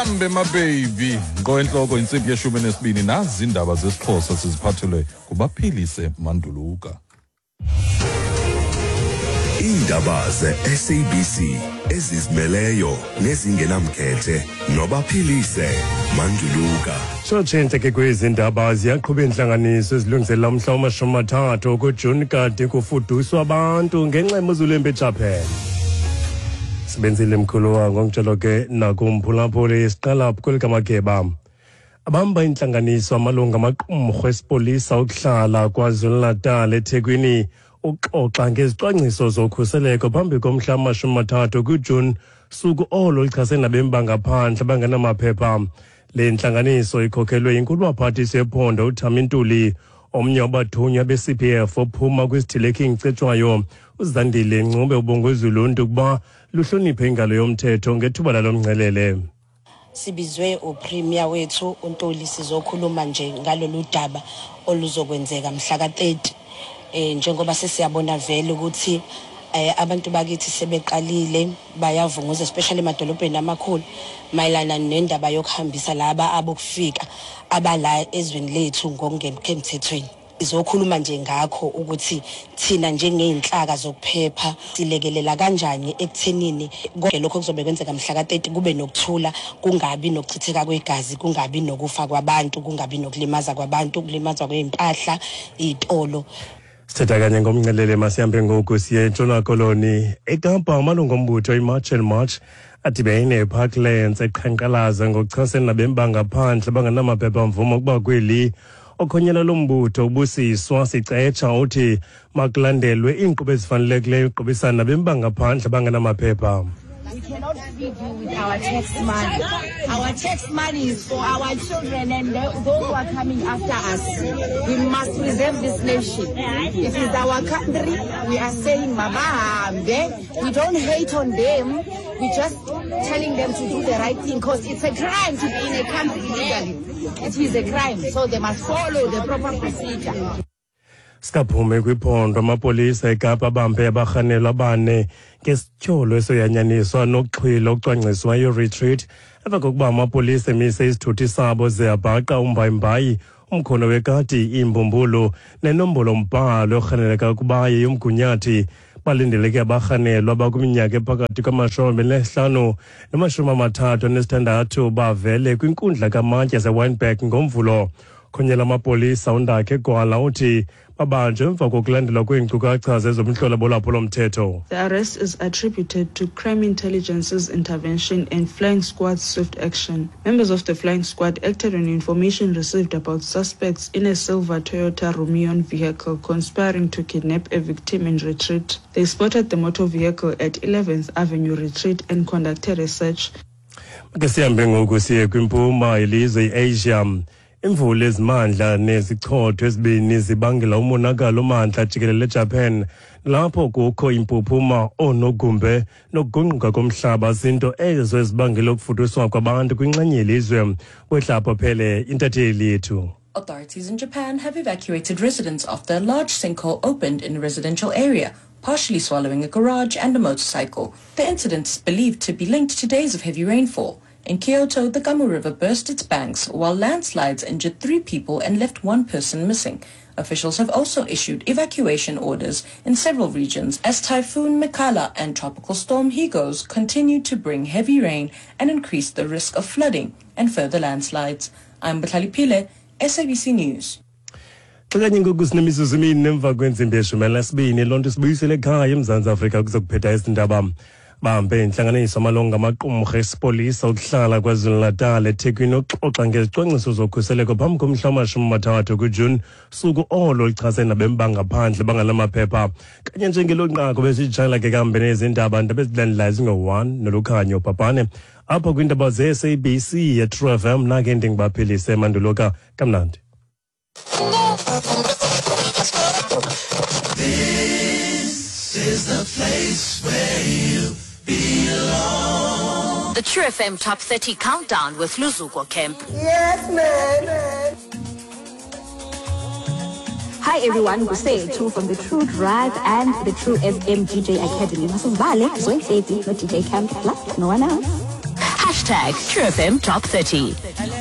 Hambe mababy ngoenhloko insipho yeshumi nesibini nazi indaba zesixhosa siziphathelwe kubaphilise Manduluka. Indaba ze-SABC ezizimeleyo nezingenamkhethe nobaphilise Manduluka. Sotshentshe ke kwezindaba ziyaqhuba inhlanganiso ezilungiselela umhla wama-30 kuJuni kade kufuduswa abantu ngenxa yemozulu embi eJapan. Sibenzile mkhulu wangu ngitshelo ke nakumphulaphuli siqala kwelikamageba. Abamba inhlanganiso amalunga amaqumrhu esipolisa okuhlala KwaZulu-Natal eThekwini uxoxa ngezicwangciso zokhuseleko phambi komhla wama-30 kuJuni suku olo lichasene nabemi bangaphandle abangenamaphepha. Le nhlanganiso ikhokhelwe yinkulu-waphathisi yephondo uThamintuli, omnye wabathunywa be-CPF ophuma kwisithileki ngicetshwayo uZandile Ncube ubongoza uluntu ukuba luhloniphe ingalo yomthetho ngethuba lalo mngcelele. Sibizwe uPremier wethu uNtuli sizokhuluma nje ngalolu daba oluzokwenzeka mhla ka-30 njengoba sesiyabona vele ukuthi abantu bakithi sebeqalile bayavunguza especially emadolobheni amakhulu mayelana nendaba yokuhambisa laba abokufika abala ezweni lethu ngokungekho emthethweni. Sizokhuluma nje ngakho ukuthi thina njengeyinhlaka zokuphepha silekelela kanjani ekuthenini konke lokho kuzobe kwenzeka mhla ka-30 kube nokuthula, kungabi nokuchitheka kwegazi, kungabi nokufa kwabantu, kungabi nokulimaza kwabantu, kulimazwa kweimpahla, izitolo. Sithetha kanye ngomncelele masihambe ngoku siye eNtshona Koloni. eKapa amalungu ombutho iMarch and March adibene eParklands eqhankqalaza ngokuchasene nabemi bangaphandle bangenamaphepha mvumo ukuba kweli okhonyela lombutho ubusiswa sicetsha uthi makulandelwe iinkqubo ezifanelekileyo uqhubisana nabemi bangaphandle bangenamaphepha. We cannot feed you with our tax money. Our tax money is for our children and those who are coming after us. We must preserve this nation. It is our country. We are saying Mabahambe. We don't hate on them. We're just telling them to do the right thing because it's a crime to be in a country illegally. It is a crime, so they must follow the proper procedure. Skaphume kwiphondo amapolisa eKapa abambe abarhanelwa abane ngesithyolo esoyanyaniswa nokuxhwila okucwangciswayo retreat emva kokuba amapolisa emise isithuthi sabo ziyabhaqa umbayimbayi umkhono wekati imbumbulu nenombolo mbhalo erhaneleka ukuba yeyomgunyathi. Balindeleke abarhanelwa abakwiminyaka ephakathi kwama-25 nama-36 bavele kwinkundla kamatye zeWynberg ngomvulo. Khonyela amapolisa undakhe Gwala uthi babanjwe emva kokulandelwa kweenkcukacha zezomhlola bolwaphulo-mthetho. The arrest is attributed to Crime Intelligence's intervention and Flying Squad's swift action. Members of the Flying Squad acted on information received about suspects in a silver Toyota Romeon vehicle conspiring to kidnap a victim in Retreat. They spotted the motor vehicle at 11th Avenue Retreat and conducted a search. Ke sihambe ngoku siye kwimpuma ilizwe i-Asia. Imvula ezimandla nezichotho ezibini zibangela umonakalo omandla jikelele eJapan lapho kukho impuphuma onogumbe nokugungquka komhlaba zinto ezo ezibangela ukufuduswa kwabantu kwinxenye yelizwe. Kwehlapho phele intatheli yethu. Authorities in Japan have evacuated residents after a large sinkhole opened in a residential area, partially swallowing a garage and a motorcycle. The incident is believed to be linked to days of heavy rainfall. In Kyoto, the Gamu River burst its banks, while landslides injured 3 people and left 1 person missing. Officials have also issued evacuation orders in several regions as Typhoon Mekala and Tropical Storm Higos continue to bring heavy rain and increase the risk of flooding and further landslides. I'm Batlali Pile, SABC News. Kanye ngoku sinemizuzu emine emva kwentsimbi ye-12 loo nto sibuyisele ekhaya eMzantsi Afrika kuzokuphetha izindaba. Bambe inhlanganiso amalunga amaqumrhu esipolisa okuhlala KwaZulu-Natal eThekwini oxoxa ngezicwangciso zokhuseleko phambi komhla wama-30 kuJuni suku olo lichasene nabemi bangaphandle bangenamaphepha. Kanye njengelonqako besijayela ke kambe nezindaba ndaba ezilandelayo zingo-1 noLukhanyo Papane apho kwiindaba ze-SABC ye-True FM nake ndingibaphilise Manduluka. Kamnandi. This is the place where you belong. The True FM Top 30 Countdown with Luzuko Kemp. Yes, man. Hi everyone, Two from the True Drive and the True FM DJ Academy. Masuvale, Zoe Seti, no DJ Camp, no one else. #TrueFM Top 30.